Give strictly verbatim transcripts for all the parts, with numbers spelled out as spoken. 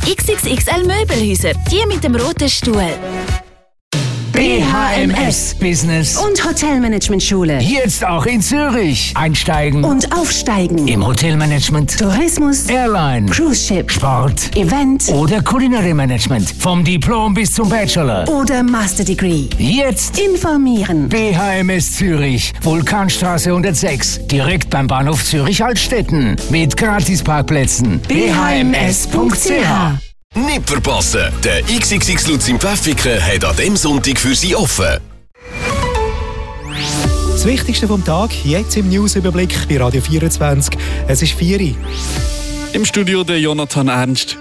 X X X L Möbelhäuser, die mit dem roten Stuhl. B H M S Business und Hotelmanagement-Schule. Jetzt auch in Zürich. Einsteigen und aufsteigen. Im Hotelmanagement, Tourismus, Airline, Cruise Ship, Sport, Event oder Culinary Management. Vom Diplom bis zum Bachelor. Oder Master Degree. Jetzt informieren. B H M S Zürich, Vulkanstraße hundertsechs. Direkt beim Bahnhof Zürich-Altstetten. Mit Gratisparkplätzen. b h m s punkt c h. Nicht verpassen! Der X X X Lutz im Pfäffiken hat an diesem Sonntag für Sie offen. Das Wichtigste vom Tag, jetzt im Newsüberblick bei Radio vierundzwanzig. Es ist vier Uhr. Im Studio der Jonathan Ernst.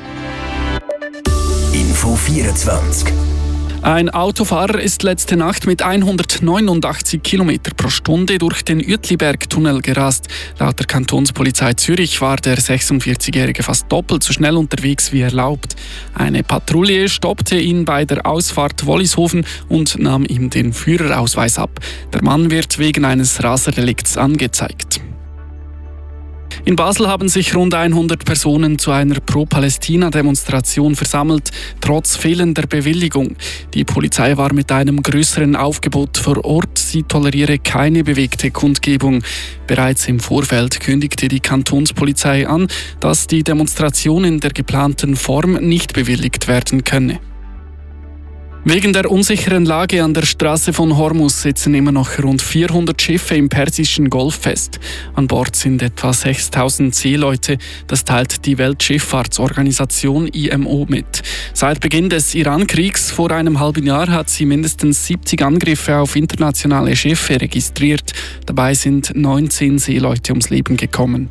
Info vierundzwanzig. Ein Autofahrer ist letzte Nacht mit hundertneunundachtzig Kilometer pro Stunde durch den Uetliberg-Tunnel gerast. Laut der Kantonspolizei Zürich war der sechsundvierzigjährige fast doppelt so schnell unterwegs wie erlaubt. Eine Patrouille stoppte ihn bei der Ausfahrt Wollishofen und nahm ihm den Führerausweis ab. Der Mann wird wegen eines Raserdelikts angezeigt. In Basel haben sich rund hundert Personen zu einer Pro-Palästina-Demonstration versammelt, trotz fehlender Bewilligung. Die Polizei war mit einem größeren Aufgebot vor Ort. Sie toleriere keine bewegte Kundgebung. Bereits im Vorfeld kündigte die Kantonspolizei an, dass die Demonstration in der geplanten Form nicht bewilligt werden könne. Wegen der unsicheren Lage an der Straße von Hormuz sitzen immer noch rund vierhundert Schiffe im Persischen Golf fest. An Bord sind etwa sechstausend Seeleute. Das teilt die Weltschifffahrtsorganisation I M O mit. Seit Beginn des Iran-Kriegs vor einem halben Jahr hat sie mindestens siebzig Angriffe auf internationale Schiffe registriert. Dabei sind neunzehn Seeleute ums Leben gekommen.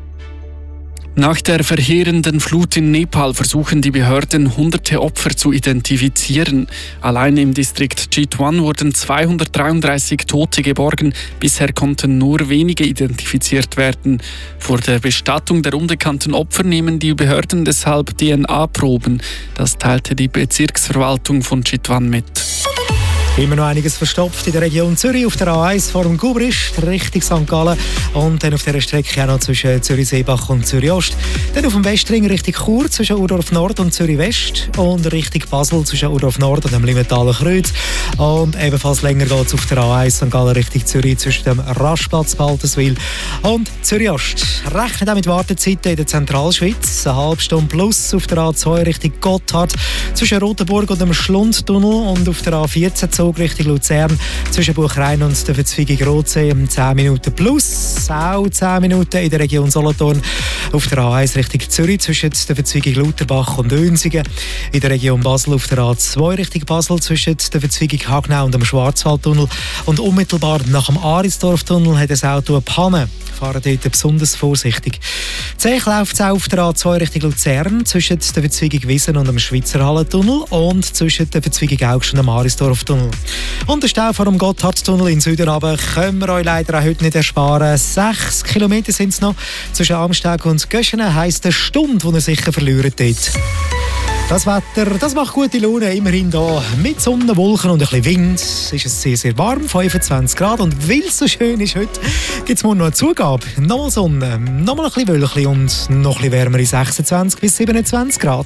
Nach der verheerenden Flut in Nepal versuchen die Behörden, hunderte Opfer zu identifizieren. Allein im Distrikt Chitwan wurden zweihundertdreiunddreißig Tote geborgen. Bisher konnten nur wenige identifiziert werden. Vor der Bestattung der unbekannten Opfer nehmen die Behörden deshalb D N A-Proben. Das teilte die Bezirksverwaltung von Chitwan mit. Immer noch einiges verstopft in der Region Zürich auf der A eins vor dem Gubrist, Richtung Sankt Gallen und dann auf dieser Strecke auch noch zwischen Zürich-Seebach und Zürich-Ost. Dann auf dem Westring Richtung Chur zwischen Urdorf Nord und Zürich-West und Richtung Basel zwischen Urdorf Nord und dem Limentaler Kreuz. Und ebenfalls länger geht es auf der A eins Sankt Gallen Richtung Zürich zwischen dem Rastplatz Baltenswil und Zürich-Ost. Rechnet auch mit Wartezeiten in der Zentralschweiz. Eine halbe Stunde plus auf der A zwei Richtung Gotthard zwischen Rotenburg und dem Schlundtunnel und auf der A vierzehn Zug Richtung Luzern zwischen Buchrein und der Verzweigung-Rotsee zehn Minuten plus, auch zehn Minuten in der Region Solothurn auf der A eins Richtung Zürich zwischen der Verzweigung Lauterbach und Dönsigen, in der Region Basel auf der A zwei Richtung Basel zwischen der Verzweigung Hagnau und dem Schwarzwaldtunnel und unmittelbar nach dem Arisdorftunnel hat das Auto eine Panne. Fahren dort besonders vorsichtig. Zech läuft es auch auf der A zwei Richtung Luzern zwischen der Verzweigung Wiesen und dem Schweizer Hallentunnel und zwischen der Verzweigung Augst und dem Arisdorftunnel. Und der Stau vor dem Gotthardtunnel in Süden runter können wir euch leider auch heute nicht ersparen. Sechs Kilometer sind es noch. Zwischen Amsteg und Göschenen heisst eine Stunde, die ihr sicher verliert dort. Das Wetter, das macht gute Laune, immerhin hier. Mit Sonne, Wolken und ein bisschen Wind ist es sehr, sehr warm, fünfundzwanzig Grad. Und weil es so schön ist heute, gibt es morgen noch eine Zugabe. Nochmal Sonne, nochmal ein bisschen Wölkchen und noch ein bisschen wärmer in sechsundzwanzig bis siebenundzwanzig Grad.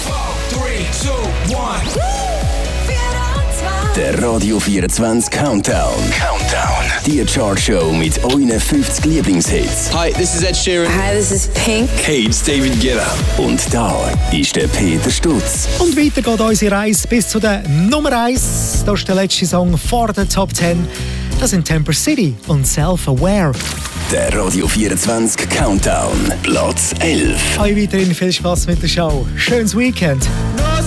Der Radio vierundzwanzig Countdown. Countdown. Die Chartshow mit euren fünfzig Lieblingshits. Hi, this is Ed Sheeran. Hi, this is Pink. Hey, it's David Guetta. Und da ist der Peter Stutz. Und weiter geht unsere Reise bis zu der Nummer eins. Das ist der letzte Song vor der Top zehn. Das sind Temper City und Self-Aware. Der Radio vierundzwanzig Countdown. Platz elf. Euch weiterhin viel Spaß mit der Show. Schönes Weekend.